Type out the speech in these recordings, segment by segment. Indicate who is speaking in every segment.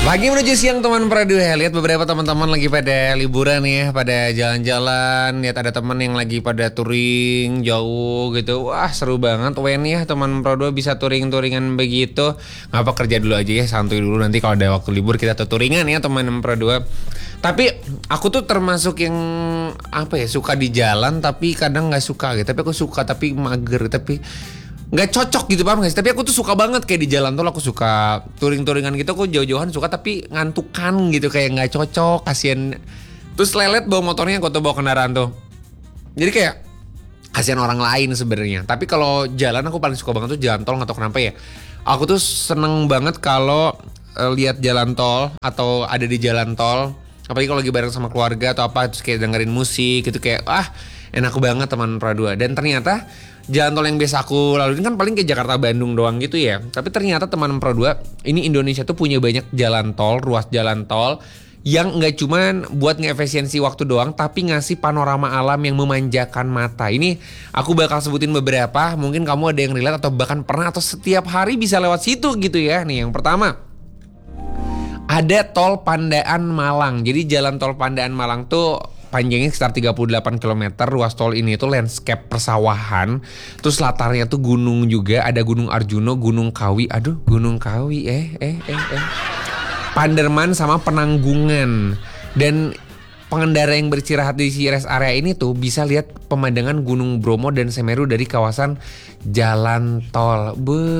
Speaker 1: Pagi menuju siang teman Pradu ya. Lihat beberapa teman-teman lagi pada liburan ya, pada jalan-jalan. Lihat ada teman yang lagi pada touring jauh gitu. Wah seru banget Wen ya, teman Pradu bisa touring-touringan begitu. Ngapa kerja dulu aja ya, santuy dulu, nanti kalau ada waktu libur kita tuh touringan ya teman Pradu. Tapi aku tuh termasuk yang suka di jalan tapi kadang nggak suka gitu. Tapi aku suka tapi mager, tapi nggak cocok gitu, paham gak sih? Tapi aku tuh suka banget kayak di jalan tuh, aku suka touring-touringan gitu. Aku jauh-jauhan suka tapi ngantukan gitu, kayak nggak cocok, kasian. Terus lelet bawa motornya atau bawa kendaraan tuh, jadi kayak kasihan orang lain sebenarnya. Tapi kalau jalan aku paling suka banget tuh jalan tol, nggak tahu kenapa ya. Aku tuh seneng banget kalau lihat jalan tol atau ada di jalan tol, apalagi kalau lagi bareng sama keluarga atau apa, terus kayak dengerin musik gitu, kayak enak banget teman Pradua. Dan ternyata jalan tol yang biasa aku lalui kan paling ke Jakarta Bandung doang gitu ya. Tapi ternyata teman Pradua, ini Indonesia tuh punya banyak jalan tol, ruas jalan tol yang nggak cuman buat ngeefisiensi waktu doang, tapi ngasih panorama alam yang memanjakan mata. Ini aku bakal sebutin beberapa, mungkin kamu ada yang relate atau bahkan pernah atau setiap hari bisa lewat situ gitu ya. Nih yang pertama, ada tol Pandaan Malang. Jadi jalan tol Pandaan Malang tuh panjangnya sekitar 38 km. Ruas tol ini tuh landscape persawahan. Terus latarnya tuh gunung juga. Ada Gunung Arjuno, Gunung Kawi. Gunung Kawi Panderman sama Penanggungan. Dan pengendara yang beristirahat di rest area ini tuh bisa lihat pemandangan Gunung Bromo dan Semeru dari kawasan jalan tol.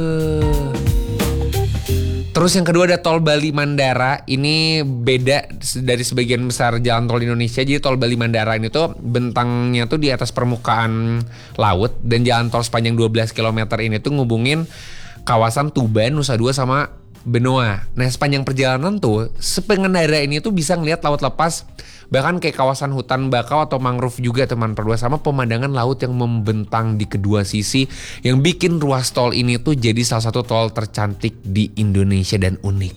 Speaker 1: Terus yang kedua ada tol Bali Mandara. Ini beda dari sebagian besar jalan tol di Indonesia. Jadi tol Bali Mandara ini tuh bentangnya tuh di atas permukaan laut. Dan jalan tol sepanjang 12 km ini tuh ngubungin kawasan Tuban, Nusa Dua sama Benoa. Nah sepanjang perjalanan tuh pengendara ini tuh bisa ngeliat laut lepas, bahkan kayak kawasan hutan bakau atau mangrove juga teman Perdua, sama pemandangan laut yang membentang di kedua sisi, yang bikin ruas tol ini tuh jadi salah satu tol tercantik di Indonesia dan unik.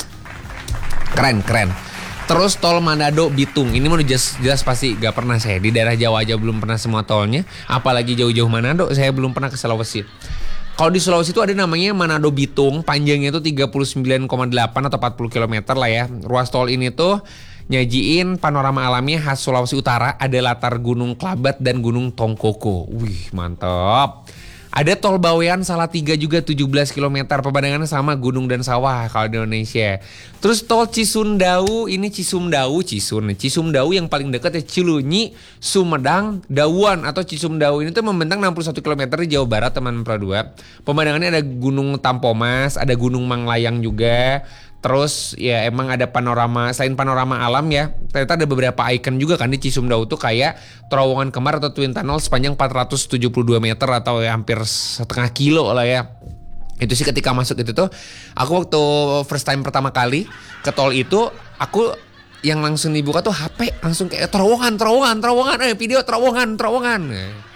Speaker 1: Keren. Terus tol Manado Bitung, ini mau jelas pasti gak pernah saya di daerah Jawa aja belum pernah semua tolnya, apalagi jauh-jauh Manado. Saya belum pernah ke Sulawesi. Kalau di Sulawesi itu ada namanya Manado Bitung, panjangnya itu 39,8 atau 40 km lah ya. Ruas tol ini tuh nyajiin panorama alamnya khas Sulawesi Utara, ada latar Gunung Klabat dan Gunung Tongkoko. Wih, mantap. Ada tol Bawean Salatiga juga 17 km, pemandangannya sama gunung dan sawah kalau di Indonesia. Terus tol Cisumdawu, ini Cisumdawu yang paling dekat ya Cilunyi, Sumedang, Dawuan atau Cisumdawu ini tuh membentang 61 km di Jawa Barat teman Pradua. Pemandangannya ada Gunung Tampomas, ada Gunung Manglayang juga. Terus ya emang ada panorama, selain panorama alam ya, ternyata ada beberapa ikon juga kan di Cisumdawu tuh, kayak terowongan kembar atau Twin Tunnel sepanjang 472 meter atau ya hampir setengah kilo lah ya. Itu sih ketika masuk itu tuh, aku waktu first time pertama kali ke tol itu, aku yang langsung dibuka tuh HP, langsung kayak terowongan, video terowongan.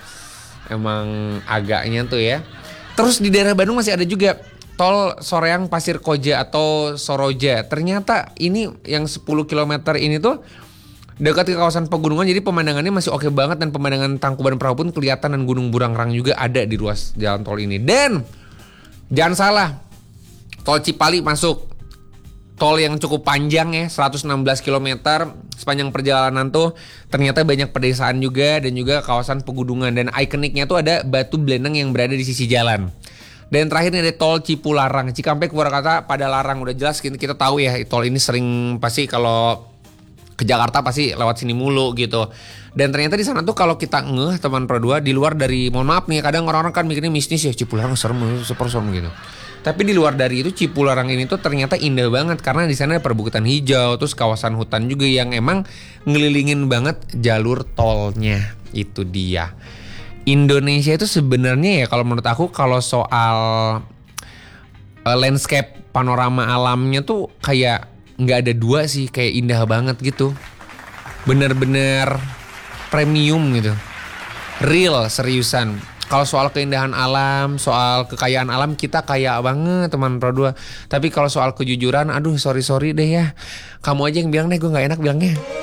Speaker 1: Emang agaknya tuh ya. Terus di daerah Bandung masih ada juga tol Soreang Pasir Koja atau Soroja. Ternyata ini yang 10 km ini tuh dekat ke kawasan pegunungan, jadi pemandangannya masih oke banget, dan pemandangan Tangkuban Perahu pun kelihatan, dan Gunung Burangrang juga ada di ruas jalan tol ini. Dan jangan salah, tol Cipali masuk. Tol yang cukup panjang ya, 116 km. Sepanjang perjalanan tuh ternyata banyak pedesaan juga, dan juga kawasan pegunungan. Dan ikoniknya tuh ada batu belendeng yang berada di sisi jalan. Dan terakhir ini ada tol Cipularang, Cikampek, Purwakarta, pada Larang. Udah jelas kita tahu ya, tol ini sering pasti kalau ke Jakarta pasti lewat sini mulu gitu. Dan ternyata di sana tuh kalau kita teman Pradua, di luar dari, mohon maaf nih, kadang orang-orang kan mikirnya mistis ya, Cipularang serem, super serem gitu. Tapi di luar dari itu, Cipularang ini tuh ternyata indah banget, karena di sana ada perbukitan hijau, terus kawasan hutan juga yang emang ngelilingin banget jalur tolnya. Itu dia. Indonesia itu sebenarnya ya kalau menurut aku, kalau soal landscape panorama alamnya tuh kayak nggak ada dua sih, kayak indah banget gitu, bener-bener premium gitu, real, seriusan. Kalau soal keindahan alam, soal kekayaan alam, kita kaya banget teman Pradua. Tapi kalau soal kejujuran, sorry deh ya, kamu aja yang bilang deh, gue nggak enak bilangnya.